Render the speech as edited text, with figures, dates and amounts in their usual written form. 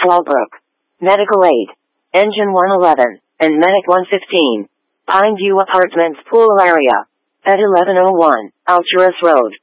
Fallbrook. Medical Aid. Engine 111, and Medic 115. Pine View Apartments pool area. At 1101, Alturas Road.